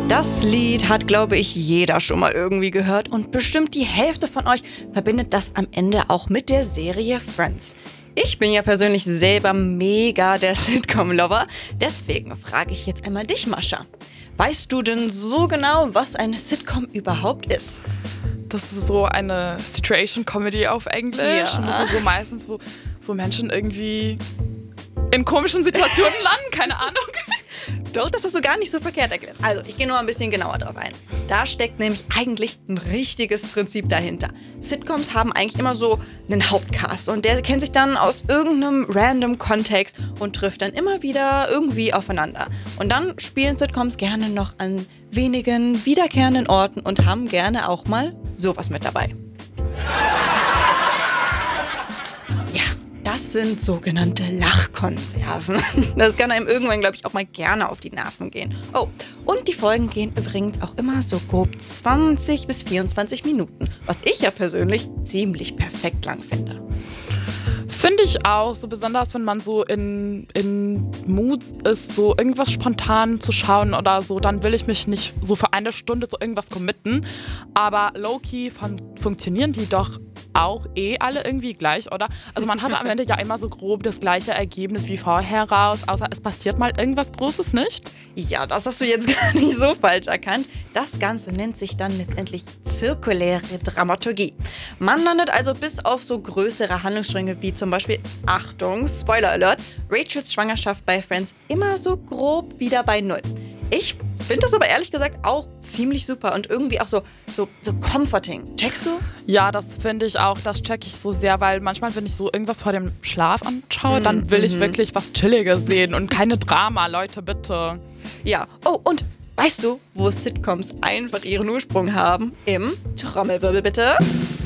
Das Lied hat, glaube ich, jeder schon mal irgendwie gehört und bestimmt die Hälfte von euch verbindet das am Ende auch mit der Serie Friends. Ich bin ja persönlich selber mega der Sitcom-Lover, deswegen frage ich jetzt einmal dich, Mascha. Weißt du denn so genau, was eine Sitcom überhaupt ist? Das ist so eine Situation-Comedy auf Englisch. Ja. Und das ist so meistens, wo so Menschen irgendwie in komischen Situationen landen, keine Ahnung. Doch, das hast du gar nicht so verkehrt erklärt. Also, ich gehe nur ein bisschen genauer drauf ein. Da steckt nämlich eigentlich ein richtiges Prinzip dahinter. Sitcoms haben eigentlich immer so einen Hauptcast und der kennt sich dann aus irgendeinem random Kontext und trifft dann immer wieder irgendwie aufeinander. Und dann spielen Sitcoms gerne noch an wenigen wiederkehrenden Orten und haben gerne auch mal sowas mit dabei. Das sind sogenannte Lachkonserven. Das kann einem irgendwann, glaube ich, auch mal gerne auf die Nerven gehen. Oh, und die Folgen gehen übrigens auch immer so grob 20 bis 24 Minuten, was ich ja persönlich ziemlich perfekt lang finde. Finde ich auch, so besonders wenn man so in Moods ist, so irgendwas spontan zu schauen oder so, dann will ich mich nicht so für eine Stunde so irgendwas committen. Aber low-key funktionieren die doch auch alle irgendwie gleich, oder? Also man hat am Ende ja immer so grob das gleiche Ergebnis wie vorher raus, außer es passiert mal irgendwas Großes nicht. Ja, das hast du jetzt gar nicht so falsch erkannt. Das Ganze nennt sich dann letztendlich zirkuläre Dramaturgie. Man landet also bis auf so größere Handlungsstränge wie zum Beispiel, Achtung, Spoiler Alert, Rachels Schwangerschaft bei Friends immer so grob wieder bei Null. Ich finde das aber ehrlich gesagt auch ziemlich super und irgendwie auch so comforting. Checkst du? Ja, das finde ich auch, das check ich so sehr, weil manchmal, wenn ich so irgendwas vor dem Schlaf anschaue, dann will ich wirklich was Chilliges sehen und keine Drama, Leute, bitte. Ja, oh, und weißt du, wo Sitcoms einfach ihren Ursprung haben? Im Trommelwirbel bitte.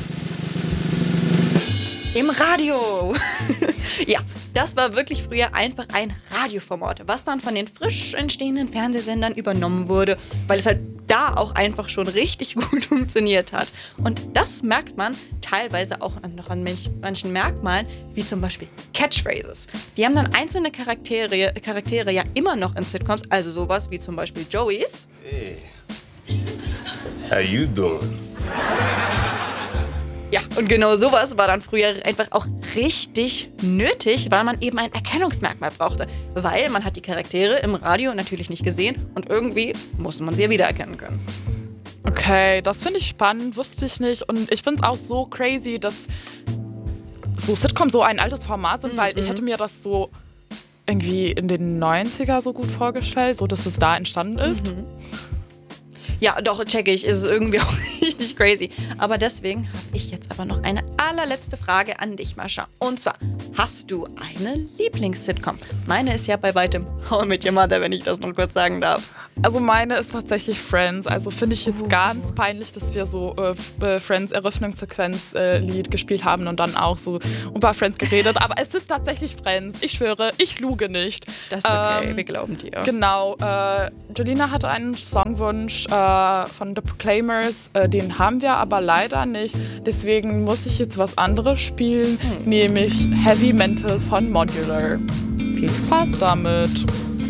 Im Radio. Ja, das war wirklich früher einfach ein Radioformat, was dann von den frisch entstehenden Fernsehsendern übernommen wurde, weil es halt da auch einfach schon richtig gut funktioniert hat. Und das merkt man teilweise auch noch an manchen Merkmalen, wie zum Beispiel Catchphrases. Die haben dann einzelne Charaktere ja immer noch in Sitcoms, also sowas wie zum Beispiel Joey's. Hey, how you doing? Ja, und genau sowas war dann früher einfach auch richtig nötig, weil man eben ein Erkennungsmerkmal brauchte. Weil man hat die Charaktere im Radio natürlich nicht gesehen und irgendwie musste man sie ja wiedererkennen können. Okay, das finde ich spannend, wusste ich nicht. Und ich finde es auch so crazy, dass so Sitcoms so ein altes Format sind, weil ich hätte mir das so irgendwie in den 90er so gut vorgestellt, so dass es da entstanden ist. Ja, doch, check ich. Ist irgendwie auch richtig crazy. Aber deswegen habe ich jetzt aber noch eine allerletzte Frage an dich, Mascha. Und zwar, hast du eine Lieblings-Sitcom? Meine ist ja bei weitem How I Met Your Mother, wenn ich das noch kurz sagen darf. Also meine ist tatsächlich Friends. Also finde ich jetzt ganz peinlich, dass wir so Friends Eröffnungssequenz-Lied gespielt haben und dann auch so über Friends geredet. Aber es ist tatsächlich Friends. Ich schwöre, ich lüge nicht. Das ist okay, wir glauben dir. Genau. Julina hatte einen Songwunsch von The Proclaimers. Den haben wir aber leider nicht. Deswegen muss ich jetzt was anderes spielen, nämlich Heavy Mental von Modular. Viel Spaß damit.